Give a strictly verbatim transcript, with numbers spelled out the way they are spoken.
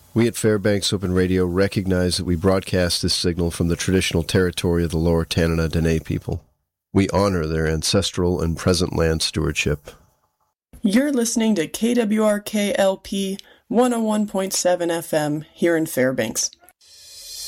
We at Fairbanks Open Radio recognize that we broadcast this signal from the traditional territory of the Lower Tanana Dene people. We honor their ancestral and present land stewardship. You're listening to K W R K L P one oh one point seven F M here in Fairbanks.